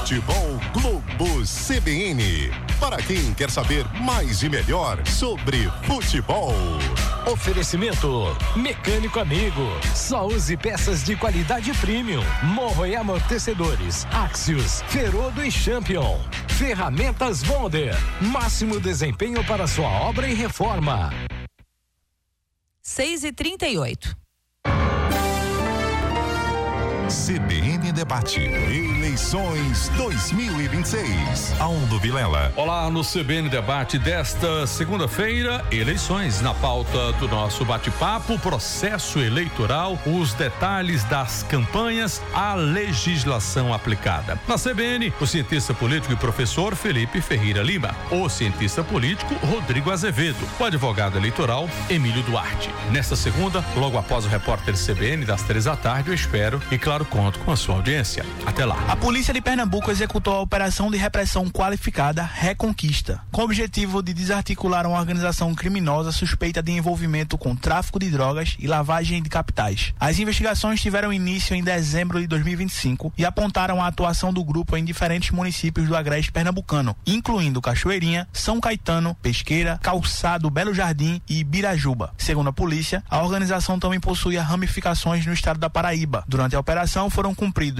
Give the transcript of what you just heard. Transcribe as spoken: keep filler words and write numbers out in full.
Futebol Globo C B N. Para quem quer saber mais e melhor sobre futebol. Oferecimento Mecânico Amigo. Só use peças de qualidade premium. Morro e amortecedores. Axios, Ferodo e Champion. Ferramentas Bonder. Máximo desempenho para sua obra e reforma. seis e trinta e oito. C B N Debate. Eleições dois mil e vinte e seis. Aldo Vilela. Olá, no C B N Debate desta segunda-feira, eleições. Na pauta do nosso bate-papo, processo eleitoral, os detalhes das campanhas, a legislação aplicada. Na C B N, o cientista político e professor Felipe Ferreira Lima, o cientista político Rodrigo Azevedo, o advogado eleitoral Emílio Duarte. Nesta segunda, logo após o repórter C B N das três da tarde, eu espero e claro, conto com a sua audiência. Até lá. A Polícia de Pernambuco executou a operação de repressão qualificada Reconquista, com o objetivo de desarticular uma organização criminosa suspeita de envolvimento com tráfico de drogas e lavagem de capitais. As investigações tiveram início em dezembro de dois mil e vinte e cinco e apontaram a atuação do grupo em diferentes municípios do agreste pernambucano, incluindo Cachoeirinha, São Caetano, Pesqueira, Calçado, Belo Jardim e Birajuba. Segundo a polícia, a organização também possuía ramificações no estado da Paraíba. Durante a operação foram cumpridos